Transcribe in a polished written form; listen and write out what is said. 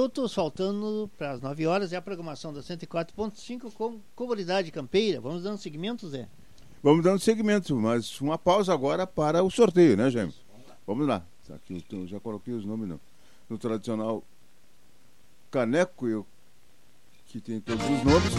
minutos, faltando para as 9 horas, é a programação da 104.5 com Comunidade Campeira. Vamos dando segmento, Zé? Vamos dando segmento, mas uma pausa agora para o sorteio, né, Jaime? Vamos lá. Aqui eu já coloquei os nomes no tradicional caneco, que tem todos os nomes.